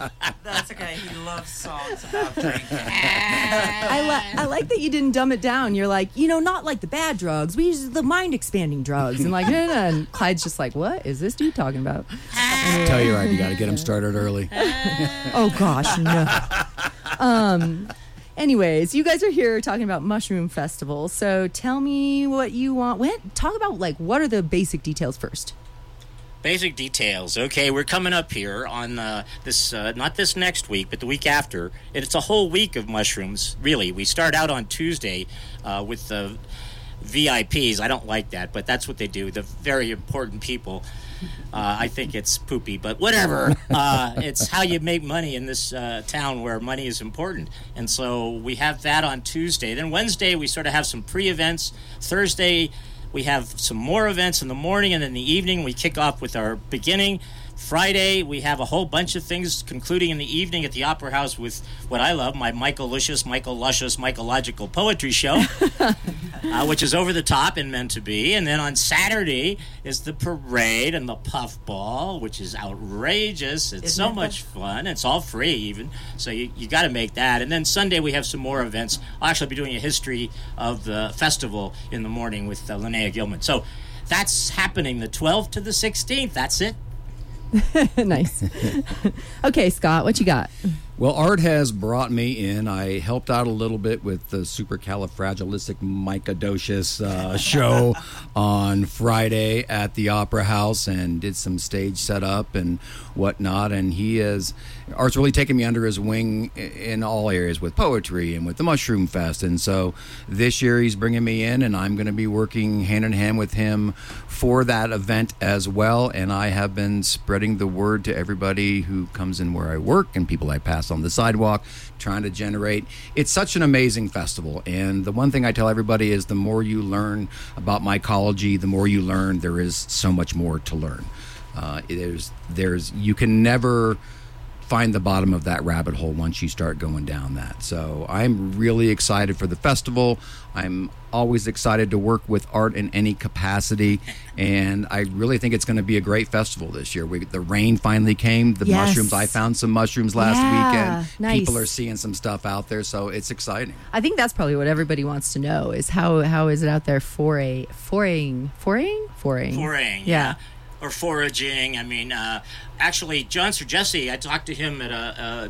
That's okay. He loves songs about drinking. I like that you didn't dumb it down. You're like, not like the bad drugs. We use the mind-expanding drugs. And like, no. And Clyde's just like, what is this dude talking about? Tell you right, you got to get him started early. Oh, gosh, no. Anyways, you guys are here talking about Mushroom Festival. So tell me what you want. Talk about, what are the basic details first? Basic details. Okay, we're coming up here on this, not this next week, but the week after. It's a whole week of mushrooms, really. We start out on Tuesday with the VIPs. I don't like that, but that's what they do. The very important people. I think it's poopy, but whatever. It's how you make money in this town where money is important. And so we have that on Tuesday. Then Wednesday, we sort of have some pre-events. Thursday, we have some more events in the morning, and in the evening, we kick off with our beginning. Friday, we have a whole bunch of things concluding in the evening at the Opera House with what I love, my Michael Luscious, Michaelological poetry show, which is over the top and meant to be. And then on Saturday is the parade and the puffball, which is outrageous. It's so much fun. It's all free even, so you got to make that. And then Sunday we have some more events. I'll actually be doing a history of the festival in the morning with Linnea Gilman. So that's happening the 12th to the 16th. That's it. Nice. Okay, Scott, what you got? Well, Art has brought me in. I helped out a little bit with the Supercalifragilisticexpialidocious show on Friday at the Opera House and did some stage setup and whatnot. And Art's really taken me under his wing in all areas with poetry and with the Mushroom Fest. And so this year he's bringing me in, and I'm going to be working hand in hand with him for that event as well. And I have been spreading the word to everybody who comes in where I work and people I pass on the sidewalk, trying to generate. It's such an amazing festival, and the one thing I tell everybody is the more you learn about mycology, the more you learn. There is so much more to learn. You can never find the bottom of that rabbit hole once you start going down that. So I'm really excited for the festival. I'm always excited to work with Art in any capacity, and I really think it's going to be a great festival this year. The rain finally came. The mushrooms, I found some mushrooms last weekend. Nice. People are seeing some stuff out there, so it's exciting. I think that's probably what everybody wants to know is how is it out there foraying? Yeah. Or foraging. I mean, actually, John Sergesi, I talked to him at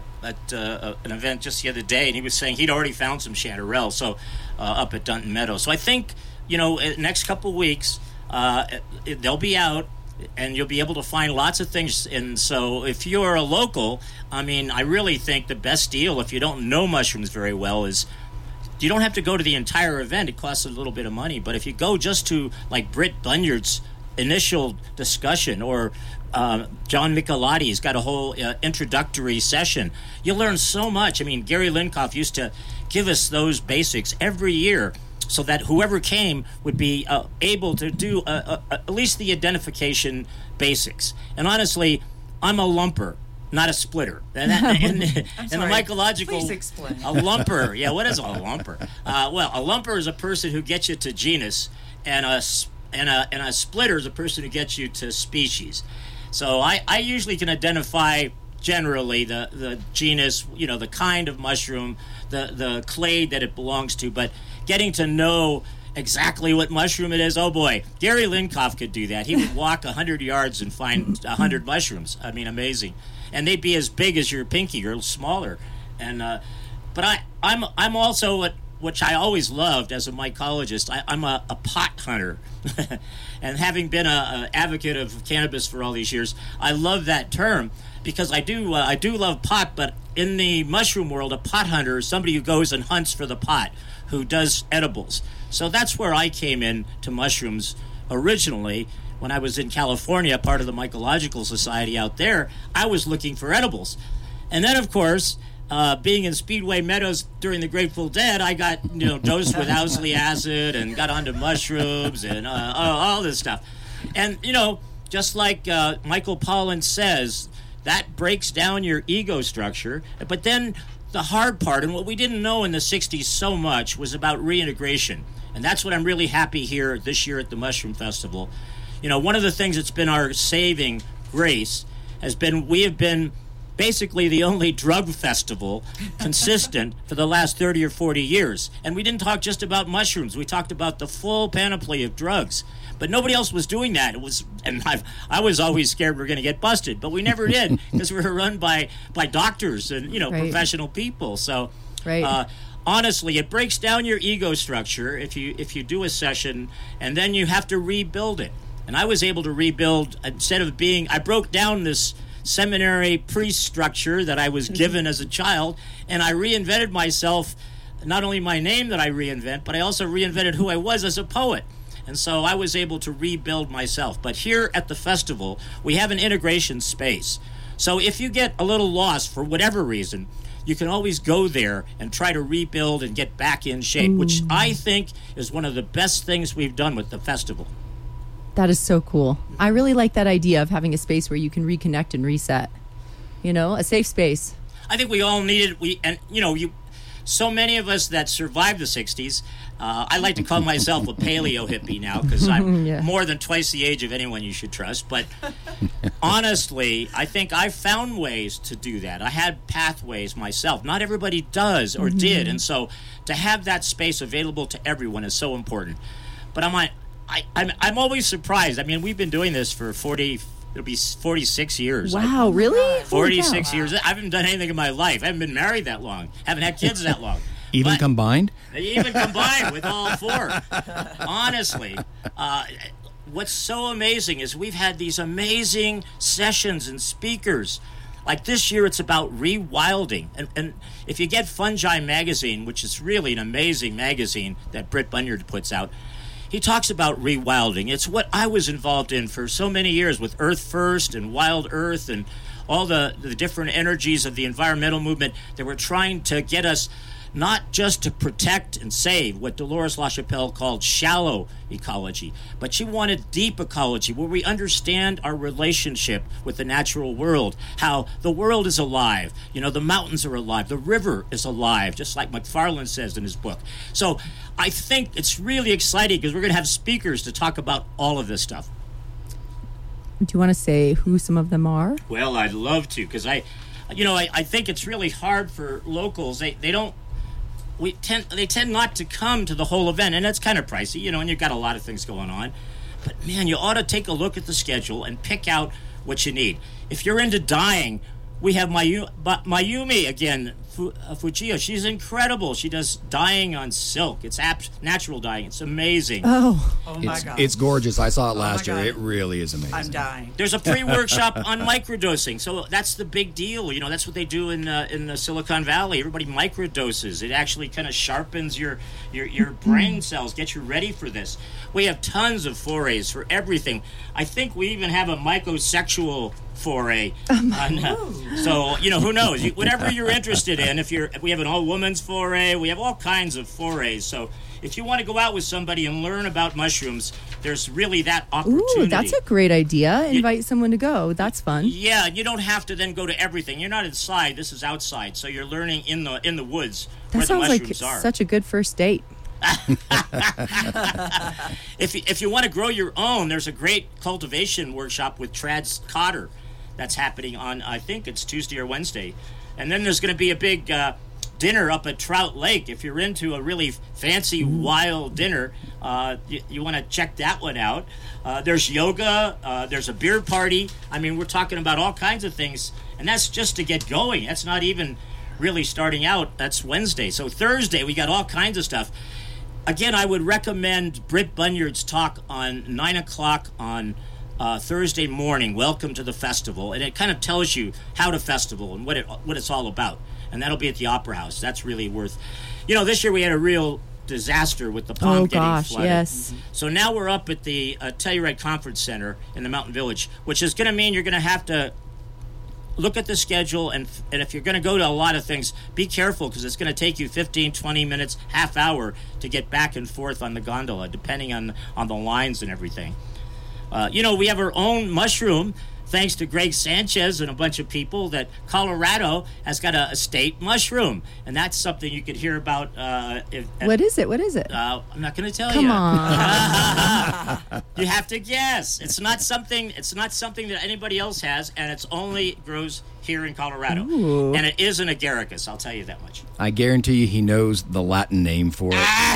an event just the other day, and he was saying he'd already found some chanterelle, so up at Dunton Meadows. So I think, next couple weeks, they'll be out, and you'll be able to find lots of things. And so if you're a local, I mean, I really think the best deal, if you don't know mushrooms very well, is you don't have to go to the entire event. It costs a little bit of money. But if you go just to, like, Britt Bunyard's initial discussion, or John Michelotti's got a whole introductory session, you'll learn so much. I mean, Gary Linkoff used to give us those basics every year so that whoever came would be able to do at least the identification basics. And honestly, I'm a lumper, not a splitter. And the mycological... Please explain. A lumper. Yeah, what is a lumper? Well, a lumper is a person who gets you to genus, and a splitter is a person who gets you to species. So I usually can identify generally the genus, the kind of mushroom, the clade that it belongs to, but getting to know exactly what mushroom it is, oh boy, Gary Linkoff could do that. He would walk 100 yards and find 100 mushrooms. I mean, amazing. And they'd be as big as your pinky or smaller. And but I'm also which I always loved as a mycologist. I'm a pot hunter. And having been an advocate of cannabis for all these years, I love that term because I do love pot, but in the mushroom world, a pot hunter is somebody who goes and hunts for the pot, who does edibles. So that's where I came in to mushrooms originally. When I was in California, part of the Mycological Society out there, I was looking for edibles. And then, of course, being in Speedway Meadows during the Grateful Dead, I got dosed with Owsley acid and got onto mushrooms and all this stuff. And just like Michael Pollan says, that breaks down your ego structure. But then the hard part, and what we didn't know in the 60s so much, was about reintegration. And that's what I'm really happy here this year at the Mushroom Festival. One of the things that's been our saving grace has been we have been basically the only drug festival consistent for the last 30 or 40 years. And we didn't talk just about mushrooms. We talked about the full panoply of drugs. But nobody else was doing that. I was always scared we were going to get busted, but we never did because we were run by doctors and Right. professional people. So Right. honestly, it breaks down your ego structure if you do a session, and then you have to rebuild it. And I was able to rebuild I broke down this seminary priest structure that I was given as a child, and I reinvented myself. Not only my name that I reinvent, but I also reinvented who I was as a poet. And so I was able to rebuild myself. But here at the festival, we have an integration space. So if you get a little lost for whatever reason, you can always go there and try to rebuild and get back in shape, which I think is one of the best things we've done with the festival. That is so cool. I really like that idea of having a space where you can reconnect and reset. A safe space. I think we all needed so many of us that survived the 60s. I like to call myself a paleo hippie now because I'm Yeah. more than twice the age of anyone you should trust. But honestly, I think I found ways to do that. I had pathways myself. Not everybody does or did, and so to have that space available to everyone is so important. But I'm always surprised. I mean, we've been doing this for 46 years. Wow, really? Holy 46 cow. years. I haven't done anything in my life. I haven't been married that long. Haven't had kids that long. Even But- combined? Even combined with all four. Honestly, what's so amazing is we've had these amazing sessions and speakers. Like this year, it's about rewilding. And if you get Fungi Magazine, which is really an amazing magazine that Britt Bunyard puts out, he talks about rewilding. It's what I was involved in for so many years with Earth First and Wild Earth and all the different energies of the environmental movement that were trying to get us not just to protect and save what Dolores LaChapelle called shallow ecology, but she wanted deep ecology where we understand our relationship with the natural world, how the world is alive, the mountains are alive, the river is alive, just like McFarland says in his book. So I think it's really exciting because we're going to have speakers to talk about all of this stuff. Do you want to say who some of them are? Well, I'd love to because I think it's really hard for locals. They tend not to come to the whole event, and that's kind of pricey, and you've got a lot of things going on. But man, you ought to take a look at the schedule and pick out what you need. If you're into dyeing, we have Mayumi again, Fujio. She's incredible. She does dyeing on silk. It's natural dyeing. It's amazing. Oh, Oh my God. It's gorgeous. I saw it last my year. God. It really is amazing. I'm dying. There's a pre-workshop on microdosing, so that's the big deal. That's what they do in Silicon Valley. Everybody microdoses. It actually kind of sharpens your brain cells, gets you ready for this. We have tons of forays for everything. I think we even have a mycosexual foray. So who knows? Whatever you're interested in. If we have an all-women's foray, we have all kinds of forays. So if you want to go out with somebody and learn about mushrooms, there's really that opportunity. ooh, that's a great idea. Invite someone to go. That's fun. Yeah, you don't have to then go to everything. You're not inside. This is outside, so you're learning in the woods That where the sounds like mushrooms are. such a good first date. If you want to grow your own, there's a great cultivation workshop with Trads Cotter that's happening on, I think it's Tuesday or Wednesday. And then there's going to be a big dinner up at Trout Lake. If you're into a really fancy wild dinner, you want to check that one out. There's yoga. There's a beer party. I mean, we're talking about all kinds of things. And that's just to get going. That's not even really starting out. That's Wednesday. So Thursday, we got all kinds of stuff. Again, I would recommend Britt Bunyard's talk on 9 o'clock on Thursday morning. Welcome to the festival. And it kind of tells you how to festival and what it's all about. And that'll be at the Opera House. That's really worth... this year we had a real disaster with the pond getting flooded. Yes. So now we're up at the Telluride Conference Center in the Mountain Village, which is going to mean you're going to have to look at the schedule, and if you're going to go to a lot of things, be careful because it's going to take you 15, 20 minutes, half hour to get back and forth on the gondola, depending on the lines and everything. We have our own mushroom thanks to Greg Sanchez and a bunch of people, that Colorado has got a state mushroom, and that's something you could hear about. What is it? What is it? I'm not going to tell you. Come on. You have to guess. It's not something that anybody else has, and it's only grows here in Colorado. Ooh. And it is an agaricus, I'll tell you that much. I guarantee you he knows the Latin name for it.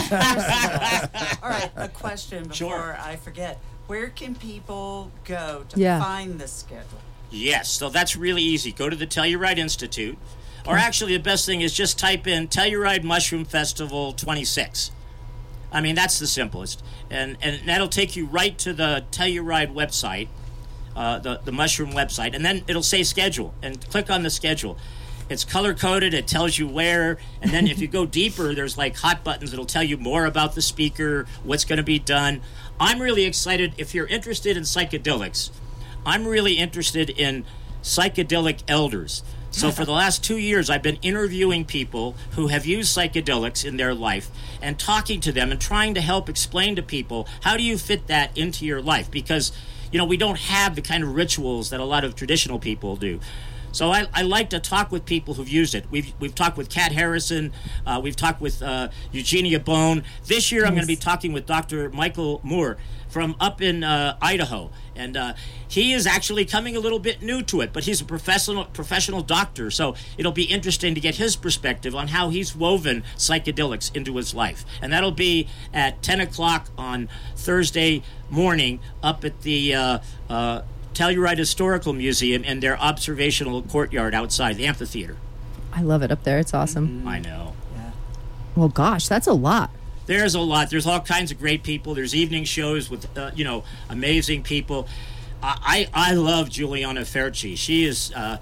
All right, a question before Sure. I forget. Where can people go to Yeah. find this schedule? Yes, so that's really easy. Go to the Telluride Institute, or actually the best thing is just type in Telluride Mushroom Festival 26. I mean, that's the simplest. And that'll take you right to the Telluride website, the mushroom website, and then it'll say schedule, and click on the schedule. It's color-coded, it tells you where, and then if you go deeper, there's like hot buttons that'll tell you more about the speaker, what's going to be done. I'm really excited. If you're interested in psychedelics, I'm really interested in psychedelic elders. So for the last 2 years, I've been interviewing people who have used psychedelics in their life and talking to them and trying to help explain to people, how do you fit that into your life? Because, you know, we don't have the kind of rituals that a lot of traditional people do. So I like to talk with people who've used it. We've talked with Kat Harrison. We've talked with Eugenia Bone. This year I'm going to be talking with Dr. Michael Moore from up in Idaho. And he is actually coming a little bit new to it, but he's a professional doctor. So it'll be interesting to get his perspective on how he's woven psychedelics into his life. And that'll be at 10 o'clock on Thursday morning up at the Telluride Historical Museum in their observational courtyard outside the amphitheater. I love it up there. It's awesome. I know. Yeah. Well, gosh, that's a lot. There's a lot. There's all kinds of great people. There's evening shows with, amazing people. I love Giuliana Ferci. She is a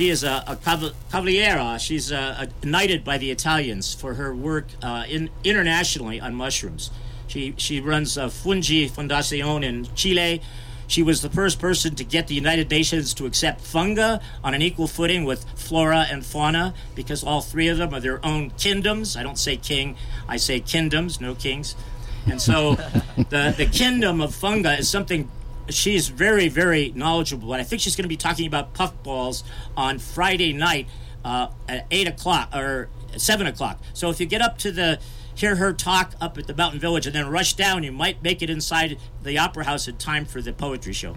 cavaliera. She's knighted by the Italians for her work internationally on mushrooms. She runs Fungi Fundación in Chile. She was the first person to get the United Nations to accept fungi on an equal footing with flora and fauna, because all three of them are their own kingdoms. I don't say king, I say kingdoms, no kings. And so the kingdom of fungi is something she's very, very knowledgeable. And I think she's going to be talking about puffballs on Friday night at 8 o'clock or 7 o'clock. So if you get up to hear her talk up at the Mountain Village and then rush down, you might make it inside the Opera House in time for the poetry show.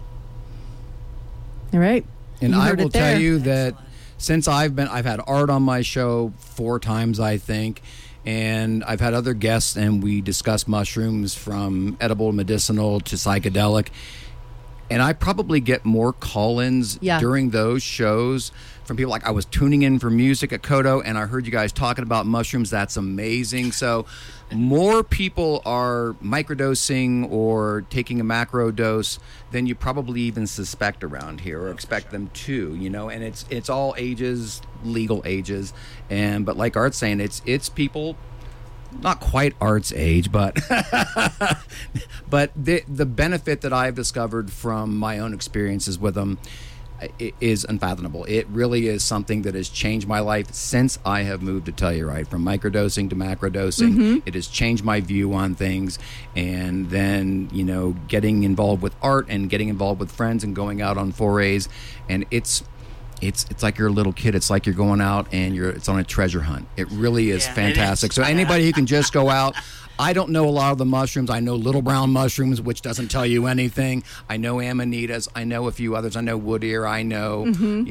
All right. And You I heard will it there. tell you that since I've had Art on my show 4 times, I think, and I've had other guests, and we discussed mushrooms from edible, medicinal to psychedelic. And I probably get more call-ins during those shows from people like, I was tuning in for music at Kodo, and I heard you guys talking about mushrooms. That's amazing. So more people are microdosing or taking a macro dose than you probably even suspect around here, or expect them to, and it's all ages, legal ages. But like Art's saying, it's people not quite Art's age, but but the benefit that I've discovered from my own experiences with them is unfathomable. It really is something that has changed my life since I have moved to Telluride, from microdosing to macrodosing. Mm-hmm. It has changed my view on things, and then getting involved with art and getting involved with friends and going out on forays, and it's like you're a little kid. It's like you're going out and it's on a treasure hunt. It really is fantastic. So anybody who can just go out. I don't know a lot of the mushrooms. I know little brown mushrooms, which doesn't tell you anything. I know amanitas. I know a few others. I know wood ear. I know,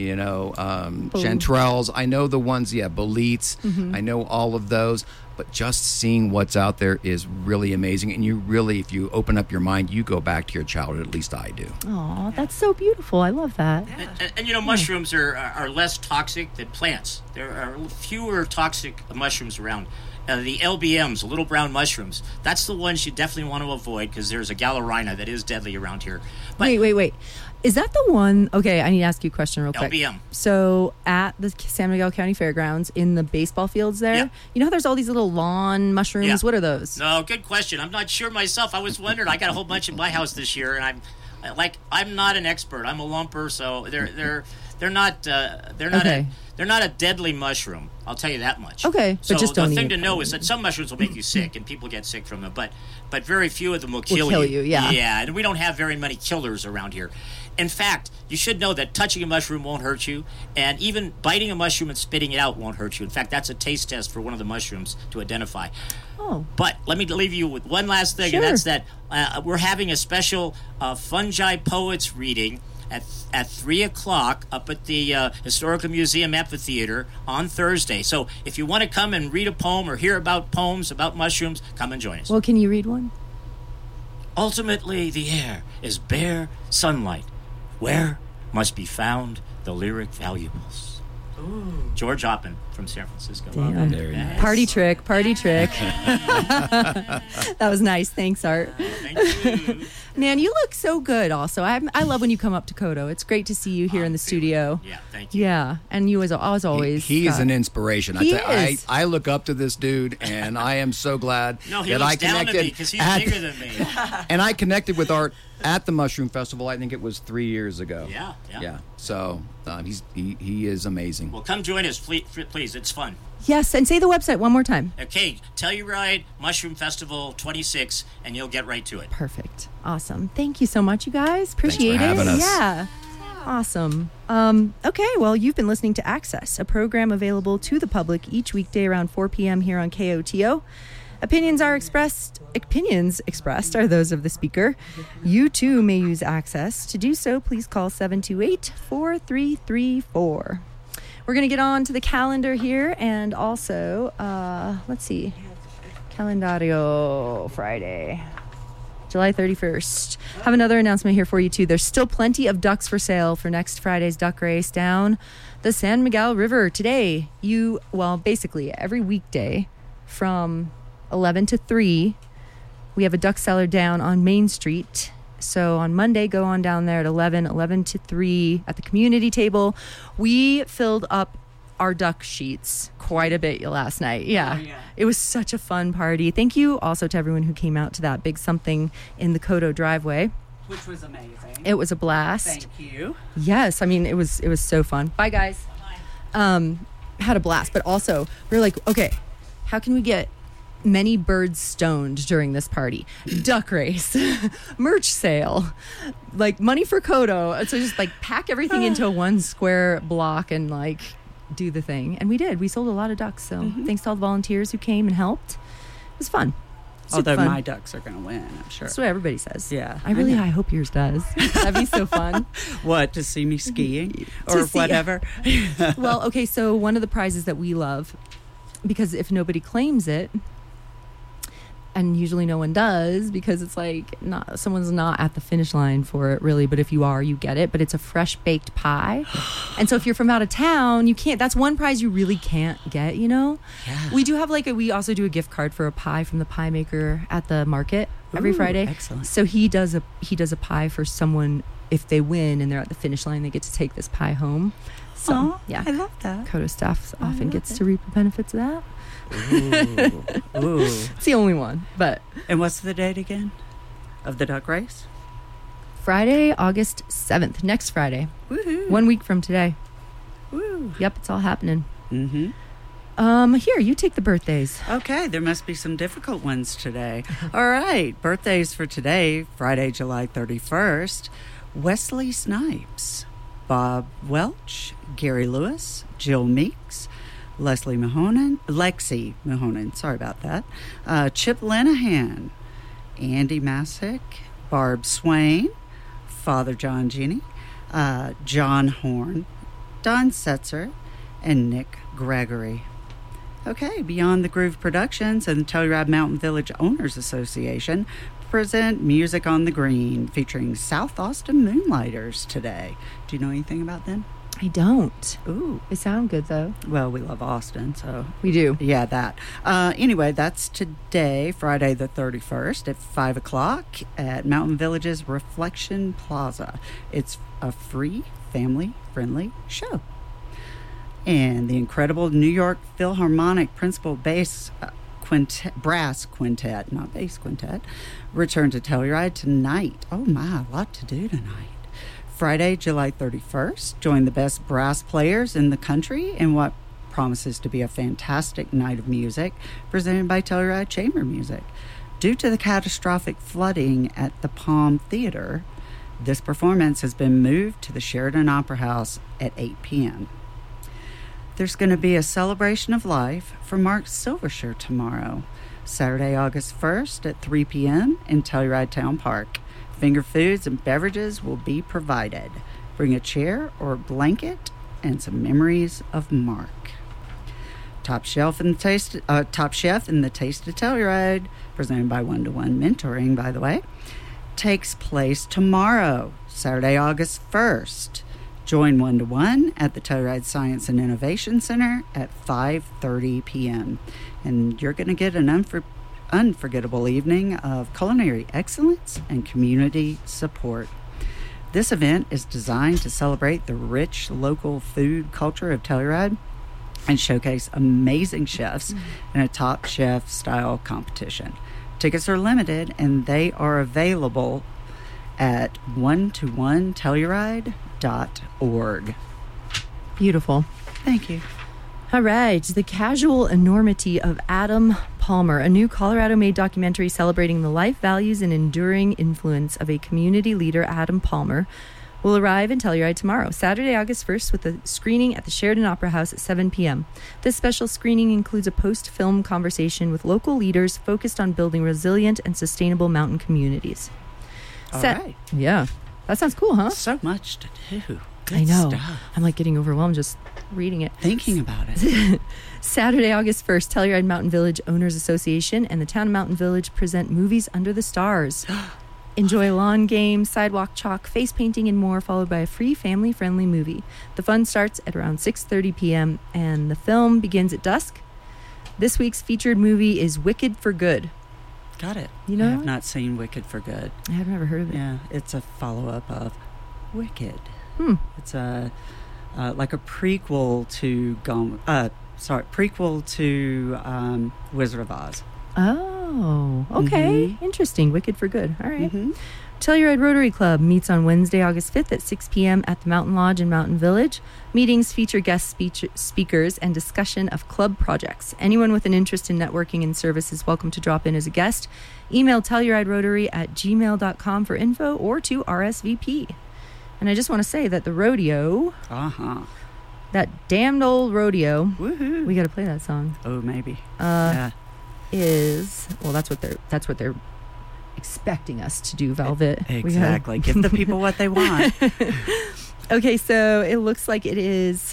chanterelles. I know the ones, boletes. I know all of those. But just seeing what's out there is really amazing. And you really, if you open up your mind, you go back to your childhood. At least I do. Oh, that's so beautiful. I love that. And mushrooms are less toxic than plants. There are fewer toxic mushrooms around. The LBMs, little brown mushrooms, that's the ones you definitely want to avoid, because there's a Galerina that is deadly around here. But Wait. Is that the one? Okay, I need to ask you a question real quick. LBM. So at the San Miguel County Fairgrounds, in the baseball fields there, you know how there's all these little lawn mushrooms? Yeah. What are those? No, good question. I'm not sure myself. I was wondering. I got a whole bunch in my house this year, and I'm not an expert. I'm a lumper, so They're not. They're not. Okay. They're not a deadly mushroom. I'll tell you that much. Okay, So but just don't the thing eat to it. know is that some mushrooms will make you sick, and people get sick from them. But very few of them will kill you, yeah. Yeah, and we don't have very many killers around here. In fact, you should know that touching a mushroom won't hurt you, and even biting a mushroom and spitting it out won't hurt you. In fact, that's a taste test for one of the mushrooms to identify. Oh. But let me leave you with one last thing, Sure. and that's that we're having a special Fungi Poets reading at 3 o'clock up at the Historical Museum Amphitheater on Thursday. So if you want to come and read a poem or hear about poems about mushrooms, come and join us. Well, can you read one? Ultimately, the air is bare sunlight. Where must be found the lyric valuables? Ooh. George Oppen from San Francisco. Damn. Very nice. Party trick. That was nice. Thanks, Art. Thank you. Man, you look so good also. I love when you come up to Kodo. It's great to see you here in the studio. Yeah, thank you. Yeah, and you as always. He is Scott. an inspiration. He I is. I look up to this dude, and I am so glad No, he that looks I down connected. to me because he's bigger than me. And I connected with Art at the Mushroom Festival. I think it was 3 years ago. Yeah. So he is amazing. Well, come join us, please. It's fun. Yes, and say the website one more time. Okay, Telluride Mushroom Festival 26, and you'll get right to it. Perfect. Awesome. Thank you so much, you guys. Appreciate for having it. us. Yeah. Awesome. Okay, well, you've been listening to Access, a program available to the public each weekday around 4 p.m. here on KOTO. Opinions expressed are those of the speaker. You too may use Access. To do so, please call 728-4334. We're going to get on to the calendar here, and also, let's see, Calendario Friday, July 31st. Have another announcement here for you, too. There's still plenty of ducks for sale for next Friday's duck race down the San Miguel River. Today, basically every weekday from 11 to 3, we have a duck seller down on Main Street. So on Monday, go on down there at 11 to 3 at the community table. We filled up our duck sheets quite a bit last night. Yeah. Oh, yeah. It was such a fun party. Thank you also to everyone who came out to that big something in the Kodo driveway. Which was amazing. It was a blast. Thank you. Yes, I mean it was so fun. Bye guys. Had a blast, but also we're like, okay, how can we get many birds stoned during this party? Duck race, merch sale, like money for Kodo. So just like pack everything into one square block and like do the thing. And we did. We sold a lot of ducks. So thanks to all the volunteers who came and helped. It was fun. Super Although fun. my ducks are going to win, I'm sure. That's what everybody says. Yeah, I hope yours does. That'd be so fun. What, to see me skiing To or see- whatever? Well, okay, so one of the prizes that we love, because if nobody claims it, and usually no one does, because it's like someone's not at the finish line for it really, but if you are, you get it. But it's a fresh baked pie. And so if you're from out of town, you can't, that's one prize you really can't get, you know? Yeah. We do have we also do a gift card for a pie from the pie maker at the market every Ooh, Friday. excellent. So he does a pie for someone. If they win and they're at the finish line, they get to take this pie home. So Aw, yeah, I love that. Kodo staff often love gets it. to reap the benefits of that. Ooh. It's the only one, but And what's the date again of the duck race? Friday, August 7th, next Friday, Woohoo. 1 week from today. Woo. Yep, it's all happening. Mm-hmm. Here, you take the birthdays. Okay, there must be some difficult ones today. All right, birthdays for today, Friday, July 31st. Wesley Snipes, Bob Welch, Gary Lewis, Jill Meeks, Lexi Mahonen, sorry about that, Chip Lenahan, Andy Masick, Barb Swain, Father John Ginny, John Horn, Don Setzer, and Nick Gregory. Okay, Beyond the Groove Productions and the Telluride Mountain Village Owners Association present Music on the Green featuring South Austin Moonlighters today. Do you know anything about them? I don't. Ooh, They sound good, though. well, we love Austin, so We do. yeah, that. Anyway, that's today, Friday the 31st at 5 o'clock at Mountain Village's Reflection Plaza. It's a free, family-friendly show. And the incredible New York Philharmonic Principal Brass Quintet, not bass quintet, return to Telluride tonight. Oh my, a lot to do tonight. Friday, July 31st, join the best brass players in the country in what promises to be a fantastic night of music presented by Telluride Chamber Music. Due to the catastrophic flooding at the Palm Theater, this performance has been moved to the Sheridan Opera House at 8 p.m. There's going to be a celebration of life for Mark Silversher tomorrow, Saturday, August 1st at 3 p.m. in Telluride Town Park. Finger foods and beverages will be provided. Bring a chair or blanket and some memories of Mark. Top Chef in the Taste of Telluride, presented by One to One Mentoring, by the way, takes place tomorrow, Saturday, August 1st. Join One to One at the Telluride Science and Innovation Center at 5:30 p.m. And you're going to get an unforgettable evening of culinary excellence and community support. This event is designed to celebrate the rich local food culture of Telluride and showcase amazing chefs in a Top Chef style competition. Tickets are limited and they are available at one-to-one-telluride.org. Beautiful. Thank you. All right. The Casual Enormity of Adam Palmer, a new Colorado-made documentary celebrating the life, values, and enduring influence of a community leader, Adam Palmer, will arrive in Telluride tomorrow, Saturday, August 1st, with a screening at the Sheridan Opera House at 7 p.m. This special screening includes a post-film conversation with local leaders focused on building resilient and sustainable mountain communities. All right. Yeah. That sounds cool, huh? So much to do. Good I know. stuff. I'm like getting overwhelmed just reading it. Thinking about it. Saturday, August 1st, Telluride Mountain Village Owners Association and the Town of Mountain Village present Movies Under the Stars. Enjoy lawn games, sidewalk chalk, face painting, and more, followed by a free family-friendly movie. The fun starts at around 6:30 p.m., and the film begins at dusk. This week's featured movie is Wicked for Good. Got it. You know I have it? not seen Wicked for Good. I have never heard of it. Yeah, it's a follow-up of Wicked. Hmm. It's a like a prequel to Wizard of Oz. Oh, okay. Interesting. Wicked for Good. All right. Mm-hmm. Telluride Rotary Club meets on Wednesday, August 5th at 6 p.m. at the Mountain Lodge in Mountain Village. Meetings feature guest speakers and discussion of club projects. Anyone with an interest in networking and service is welcome to drop in as a guest. Email telluriderotary@gmail.com for info or to RSVP. And I just want to say that the rodeo, that damned old rodeo, Woohoo. we got to play that song. Oh, maybe. Yeah. That's what they're expecting us to do, Velvet. Exactly. Give the people what they want. Okay, so it looks like it is.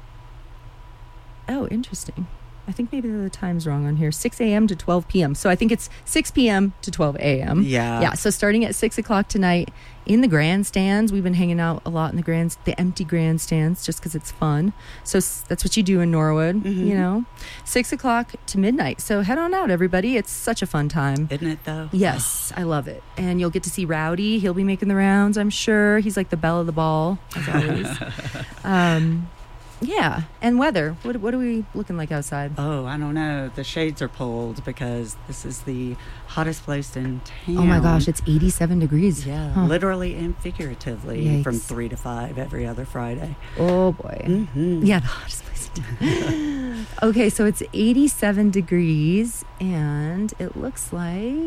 Oh, interesting. I think maybe the time's wrong on here. 6 a.m. to 12 p.m. So I think it's 6 p.m. to 12 a.m. Yeah. Yeah. So starting at 6 o'clock tonight in the grandstands. We've been hanging out a lot in the empty grandstands just because it's fun. So that's what you do in Norwood, you know. 6 o'clock to midnight. So head on out, everybody. It's such a fun time. Isn't it, though? Yes, I love it. And you'll get to see Rowdy. He'll be making the rounds, I'm sure. He's like the belle of the ball, as always. Yeah. And weather. What are we looking like outside? Oh, I don't know. The shades are pulled because this is the hottest place in town. Oh my gosh, it's 87 degrees. Yeah, Huh. literally and figuratively. Yikes. From 3 to 5 every other Friday. Oh boy. Mm-hmm. Yeah, the hottest place in town. Okay, so it's 87 degrees and it looks like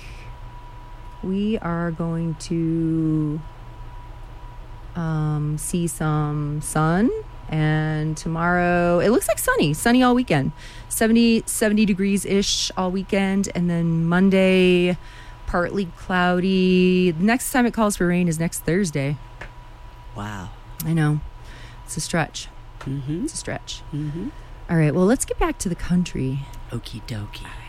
we are going to see some sun. And tomorrow, it looks like sunny all weekend. 70 degrees-ish all weekend. And then Monday, partly cloudy. The next time it calls for rain is next Thursday. Wow. I know. It's a stretch. Mm-hmm. It's a stretch. Mm-hmm. All right, well, let's get back to the country. Okie dokie.